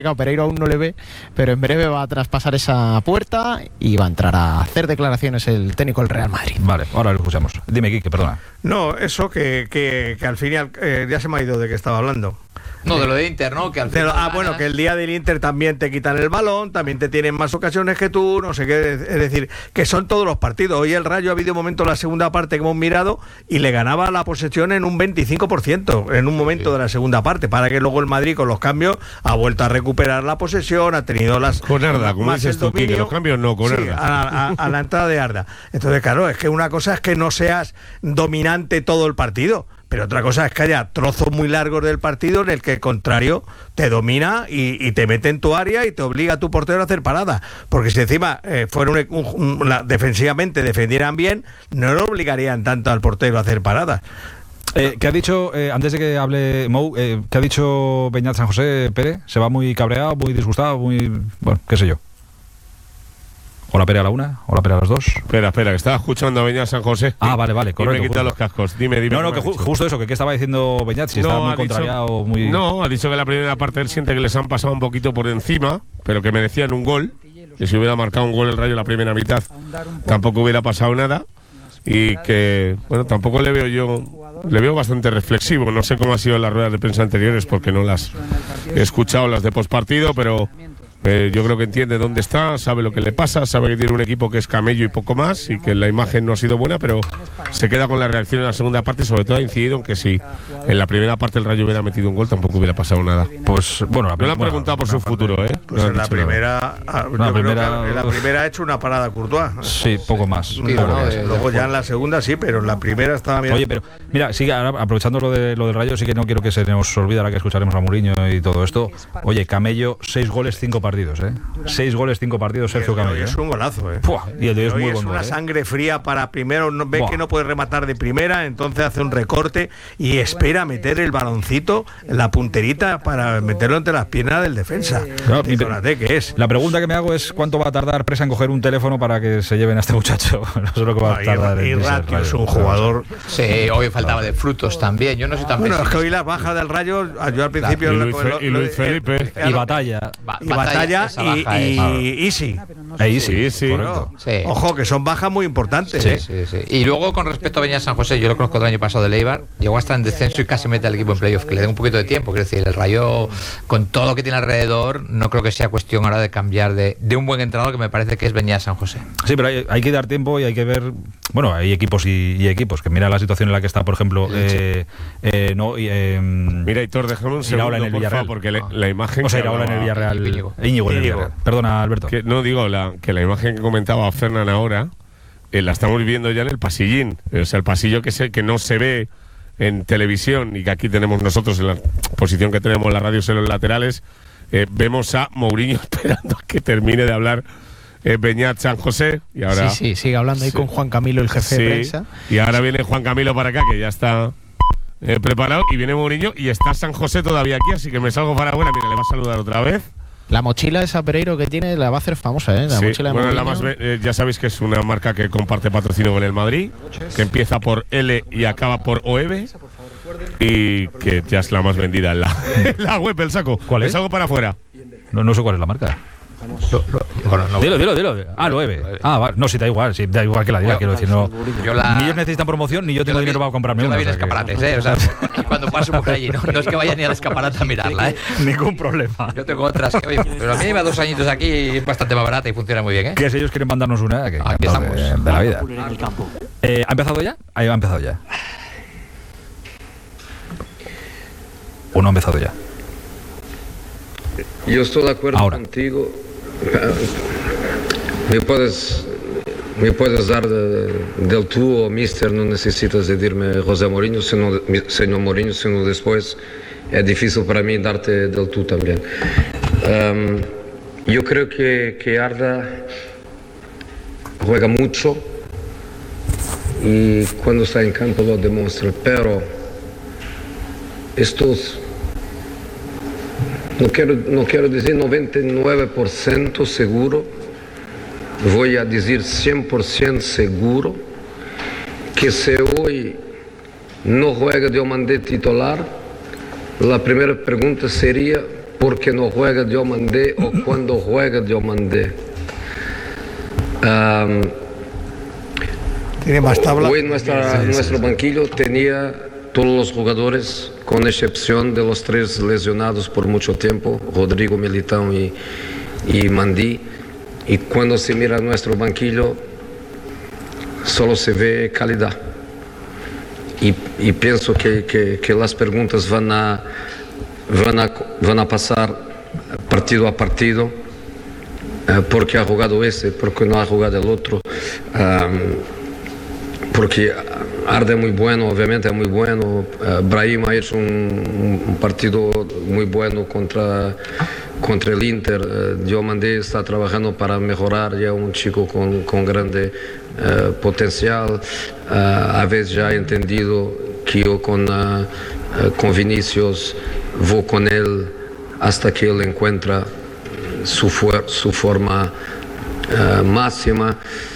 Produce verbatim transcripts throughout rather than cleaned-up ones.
Pereiro aún no le ve, pero en breve va a traspasar esa puerta y va a entrar a hacer declaraciones el técnico del Real Madrid. Vale, ahora lo escuchamos. Dime, Quique, perdona. No, eso que, que, que al final eh, ya se me ha ido de qué estaba hablando. No, de lo de Inter, ¿no? Que al final lo, ah, bueno, que el día del Inter también te quitan el balón, también te tienen más ocasiones que tú, no sé qué, es decir, que son todos los partidos. Hoy el Rayo ha habido un momento en la segunda parte que hemos mirado y le ganaba la posesión en un veinticinco por ciento en un momento sí. de la segunda parte, para que luego el Madrid con los cambios ha vuelto a recuperar la posesión, ha tenido las... Con Arda, como dices tú, que los cambios no, con sí, Arda. A, a, a la entrada de Arda. Entonces, claro, es que una cosa es que no seas dominante todo el partido, pero otra cosa es que haya trozos muy largos del partido en el que el contrario te domina y, y te mete en tu área y te obliga a tu portero a hacer parada. Porque si encima eh, fueron un, un, la, defensivamente defendieran bien, no lo obligarían tanto al portero a hacer paradas. Eh, ¿Qué ha dicho, eh, antes de que hable Mou, eh, qué ha dicho Beñat San José, Pere? ¿Se va muy cabreado, muy disgustado, muy... bueno, qué sé yo? Hola, Pere a la una, hola, Pere a las dos. Espera, espera, que estaba escuchando a Beñat San José. Ah, vale, vale, correcto. Y me he quitado los cascos. Dime, dime. No, no, que ju justo eso, que qué estaba diciendo Beñat, si no, estaba muy dicho, contrariado, muy... No, ha dicho que la primera parte él siente que les han pasado un poquito por encima, pero que merecían un gol. Que si hubiera marcado un gol el Rayo en la primera mitad, tampoco hubiera pasado nada. Y que, bueno, tampoco le veo yo... Le veo bastante reflexivo. No sé cómo ha sido las ruedas de prensa anteriores porque no las he escuchado, las de postpartido, pero... Eh, yo creo que entiende dónde está, sabe lo que le pasa, sabe que tiene un equipo que es camello y poco más y que la imagen no ha sido buena, pero se queda con la reacción en la segunda parte y sobre todo ha incidido en que si en la primera parte el Rayo hubiera metido un gol tampoco hubiera pasado nada. Pues bueno, la no le han preguntado por su futuro, ¿eh? Pues no en la primera, la primera, en la primera ha hecho una parada Courtois. Sí, poco más. Sí, poco no, más. Eh, Luego ya en la segunda sí, pero en la primera estaba bien. Oye, pero mira, sí, ahora, aprovechando lo de lo del Rayo, sí que no quiero que se nos olvide ahora que escucharemos a Mourinho y todo esto. Oye, Camello, seis goles, cinco partidos, ¿eh? Seis goles, cinco partidos, Sergio Camello. Es un golazo, ¿eh? Puah, y el de es muy es buen una gol, sangre ¿eh? fría para primero, no, ve Buah. que no puede rematar de primera, entonces hace un recorte y espera meter el baloncito en la punterita para meterlo entre las piernas del defensa. Claro, Fíjate que es. La pregunta que me hago es ¿cuánto va a tardar Presa en coger un teléfono para que se lleven a este muchacho? No sé lo que va a tardar. Y Ratio es un jugador. Sí, hoy faltaba de frutos también. Yo no sé tan Bueno, es que hoy las bajas del Rayo, yo al principio. Y Luis, Fe, y Luis Felipe. Y Batalla. Y Batalla y Easy. Ahí sí, sí, correcto. Sí. Ojo, que son bajas muy importantes. Sí, ¿eh? sí, sí. Y luego, con respecto a Beñat San José, yo lo conozco del año pasado de Eibar, llegó hasta en descenso y casi mete al equipo en playoff, que le den un poquito de tiempo. Quiero decir, el Rayo, con todo lo que tiene alrededor, no creo que sea cuestión ahora de cambiar de, de un buen entrenador, que me parece que es Beñat San José. Sí, pero hay, hay que dar tiempo y hay que ver. Bueno, hay equipos y, y equipos, que mira la situación en la que está, por ejemplo. Eh, eh, no, eh, mira, Hitor, déjame un segundo, en el Villarreal, porque le, la imagen. O sea, Iraola en el Villarreal. Íñigo, Íñigo en el Villarreal. Perdona, Alberto. Que, no, digo, la, que la imagen que comentaba Fernán ahora, eh, la estamos viendo ya en el pasillín. O sea, el pasillo que, se, que no se ve en televisión y que aquí tenemos nosotros en la posición que tenemos en las radios en los laterales, eh, vemos a Mourinho esperando a que termine de hablar eh, Beñat San José. Y ahora, sí, sí, sigue hablando ahí sí. con Juan Camilo, el jefe sí, de prensa. Y ahora viene Juan Camilo para acá, que ya está eh, preparado, y viene Mourinho y está San José todavía aquí, así que me salgo para buena. Mira, le va a saludar otra vez. La mochila esa Pereiro que tiene la va a hacer famosa, ¿eh? La sí, mochila de bueno, la más, eh, ya sabéis que es una marca que comparte patrocinio con el Madrid, que empieza por L y acaba por O E V, y que ya es la más vendida en la, en la web, el saco. ¿Cuál es? Es algo para afuera. No, no sé cuál es la marca. Lo, lo, bueno, no, dilo, dilo, dilo. Ah, lo Eve. Ah, vale. No, si da igual, si da igual que la diga, quiero decir, no. La, ni ellos necesitan promoción, ni yo tengo yo dinero vi, para comprarme una. Yo la vi en escaparates, ¿eh? O sea, y cuando paso por allí, no, no es que vaya ni al escaparate a mirarla, ¿eh? Ningún problema. Yo tengo otras que, oye, pero a mí lleva dos añitos aquí y es bastante más barata y funciona muy bien, ¿eh? ¿Qué si ellos quieren mandarnos una? Que aquí estamos. De, de la vida. Eh, ¿Ha empezado ya? Ahí ha empezado ya. ¿O no ha empezado ya? Yo estoy de acuerdo Ahora. contigo. Me puedes, me puedes dar de, del tú o mister, no necesitas de decirme José Mourinho, sino, señor Mourinho, sino después es difícil para mí darte del tú también. Um, yo creo que, que Arda juega mucho y cuando está en campo lo demuestra, pero estos... No quiero, no quiero decir noventa y nueve por ciento seguro, voy a decir cien por ciento seguro que si hoy no juega de Diomandé titular, la primera pregunta sería porque no juega Diomandé o cuando juega Diomandé. Um, Tiene más tabla. Hoy nuestra, Sí, sí, nuestro sí. banquillo tenía todos los jugadores, con excepción de los tres lesionados por mucho tiempo, Rodrigo, Militão y, y Mandí. Y cuando se mira nuestro banquillo, solo se ve calidad. Y, y pienso que, que, que las preguntas van a, van, a, van a pasar partido a partido, eh, porque ha jugado ese, porque no ha jugado el otro. Um, porque Arda es muy bueno, obviamente es muy bueno. Uh, Brahim ha hecho un, un partido muy bueno contra, contra el Inter. Uh, Diomandé está trabajando para mejorar, ya un chico con, con grande uh, potencial. Uh, a veces ya he entendido que yo con, uh, uh, con Vinicius voy con él hasta que él encuentra su, fuer su forma uh, máxima.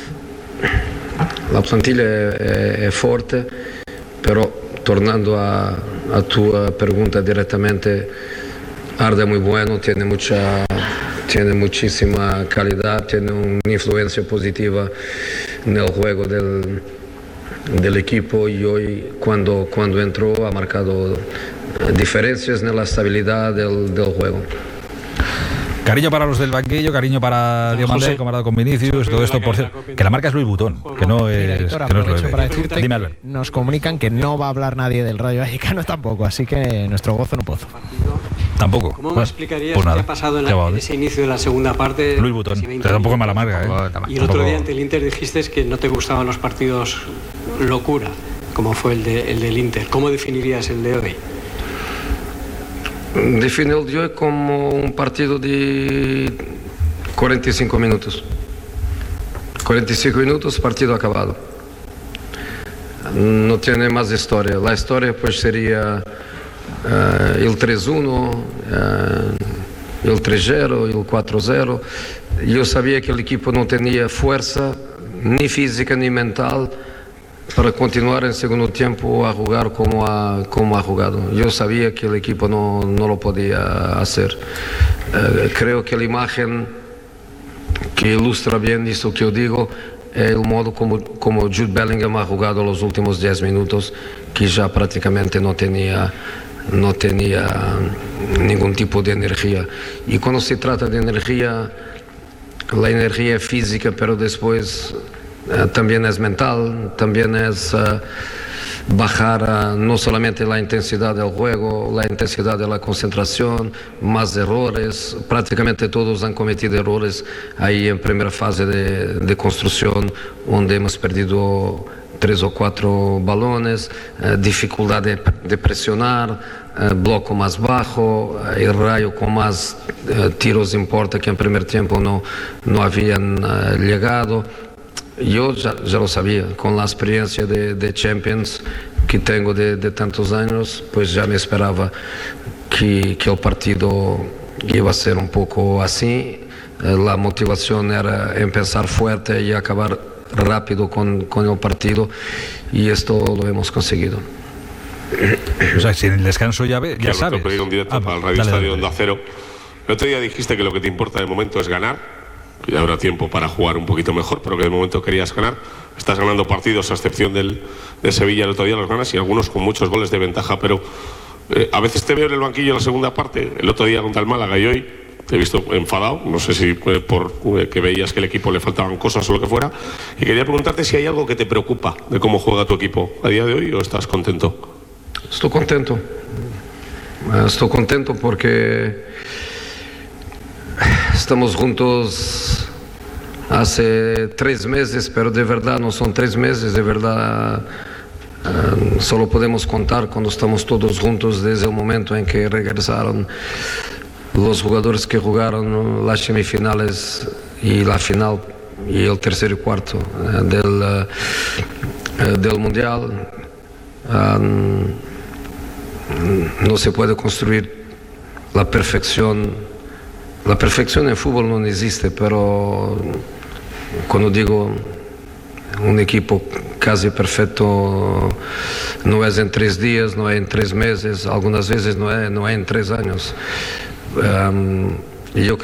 La plantilla è, è forte, però tornando a, a tu pregunta directamente, Arda es muy bueno, tiene mucha, tiene muchísima calidad, tiene una influencia positiva en el juego del, del equipo y hoy cuando, cuando entró ha marcado diferencias en la estabilidad del, del juego. Cariño para los del banquillo, cariño para Diomandé, comparado con Vinicius, todo esto por cierto. Que la marca es Luis Butón, que no es, Mira, Héctor, que no es lo aprovecho de- para decirte Dime, que Albert. nos comunican que no va a hablar nadie del Rayo Vallecano tampoco, así que nuestro gozo no pozo. Tampoco. ¿Cómo me Bueno, explicarías pues qué nada, ha pasado en, ya la- va, en ¿eh? ese inicio de la segunda parte? Luis Butón, casi veinte te tampoco es mala minutos? marca, ¿eh? Y el otro Tampoco- día ante el Inter dijiste que no te gustaban los partidos locura, como fue el, de, el del Inter. ¿Cómo definirías el de hoy? Define el de hoy como un partido de cuarenta y cinco minutos. cuarenta y cinco minutos, partido acabado. No tiene más historia. La historia pues sería uh, el tres uno, uh, el tres cero, el cuatro cero. Yo sabía que el equipo no tenía fuerza, ni física ni mental, para continuar en segundo tiempo a jugar como ha, como ha jugado. Yo sabía que el equipo no, no lo podía hacer. Uh, creo que la imagen que ilustra bien esto que yo digo es el modo como, como Jude Bellingham ha jugado los últimos diez minutos, que ya prácticamente no tenía, no tenía ningún tipo de energía. Y cuando se trata de energía, la energía es física, pero después Uh, también es mental, también es uh, bajar uh, no solamente la intensidad del juego, la intensidad de la concentración, más errores. Prácticamente todos han cometido errores ahí en primera fase de, de construcción, donde hemos perdido tres o cuatro balones, uh, dificultad de, de presionar, uh, bloco más bajo, uh, el Rayo con más uh, tiros importa que en primer tiempo no, no habían uh, llegado. Yo ya, ya lo sabía, con la experiencia de, de Champions que tengo de, de tantos años, pues ya me esperaba que, que el partido iba a ser un poco así. La motivación era empezar fuerte y acabar rápido con, con el partido, y esto lo hemos conseguido. O sea, si en el descanso ya, ve, ya Quiero sabes. pedir un directo Ah, para el Radio dale, Estadio dale. Onda Cero. El otro día dijiste que lo que te importa de momento es ganar, que ya habrá tiempo para jugar un poquito mejor, pero que de momento querías ganar. Estás ganando partidos, a excepción del, de Sevilla el otro día los ganas, y algunos con muchos goles de ventaja, pero eh, a veces te veo en el banquillo en la segunda parte, el otro día contra el Málaga y hoy te he visto enfadado, no sé si eh, por eh, que veías que el equipo le faltaban cosas o lo que fuera, y quería preguntarte si hay algo que te preocupa de cómo juega tu equipo a día de hoy, o estás contento. Estoy contento. Estoy contento porque estamos juntos hace tres meses, pero de verdad no son tres meses, de verdad uh, solo podemos contar cuando estamos todos juntos desde el momento en que regresaron los jugadores que jugaron las semifinales y la final y el tercer y cuarto uh, del, uh, del Mundial. Um, no se puede construir la perfección. La perfección en fútbol no existe, pero cuando digo un equipo casi perfecto, no es en tres días, no es en tres meses, algunas veces no es, no es en tres años. Um, yo creo